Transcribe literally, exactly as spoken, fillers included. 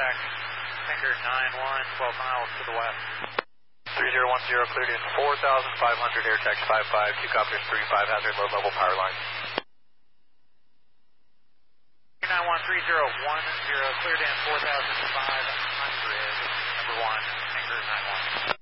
check. Finger nine one, twelve miles to the west. three zero one zero, cleared in four thousand five hundred, air taxi five five, two copters three five, hazard low level power line. nine one three zero one zero, cleared in four thousand five hundred, number one, finger nine one.